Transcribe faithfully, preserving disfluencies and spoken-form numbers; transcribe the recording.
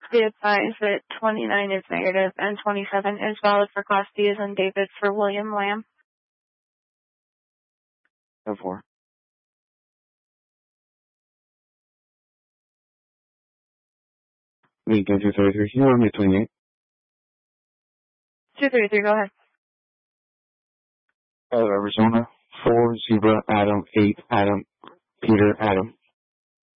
Be advised that twenty-nine is negative and twenty-seven is valid for Class D as in David for William Lamb. Go for. Lincoln two thirty-three, you are between eight. two thirty-three, go ahead. Uh, Arizona, four, Zebra, Adam, eight, Adam, Peter, Adam.